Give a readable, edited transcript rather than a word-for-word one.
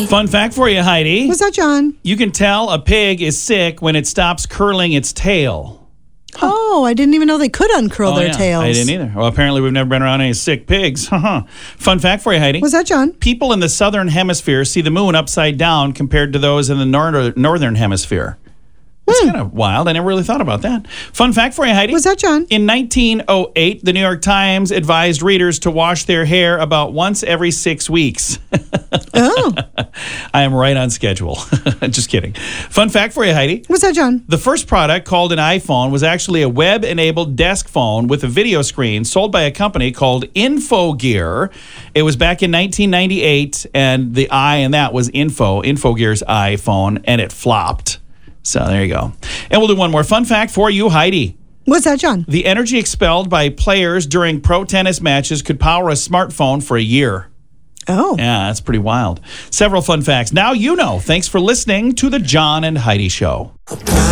Heidi. Fun fact for you, Heidi. What's that, John? You can tell a pig is sick when it stops curling its tail. Oh, I didn't even know they could uncurl their tails. I didn't either. Well, apparently we've never been around any sick pigs. Fun fact for you, Heidi. What's that, John? People in the southern hemisphere see the moon upside down compared to those in the northern hemisphere. That's kind of wild. I never really thought about that. Fun fact for you, Heidi. What's that, John? In 1908, the New York Times advised readers to wash their hair about once every 6 weeks. Oh. I am right on schedule. Just kidding. Fun fact for you, Heidi. What's that, John? The first product, called an iPhone, was actually a web-enabled desk phone with a video screen sold by a company called InfoGear. It was back in 1998, and the I in that was InfoGear's iPhone, and it flopped. So there you go. And we'll do one more fun fact for you, Heidi. What's that, John? The energy expelled by players during pro tennis matches could power a smartphone for a year. Oh. Yeah, that's pretty wild. Several fun facts. Now you know. Thanks for listening to the John and Heidi Show.